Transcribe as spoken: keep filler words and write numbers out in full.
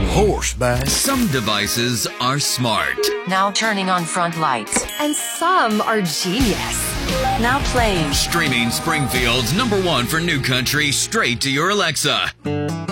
horse, Bass. Some devices are smart. Now turning on front lights. And some are genius. Now playing. Streaming Springfield's number one for new country straight to your Alexa.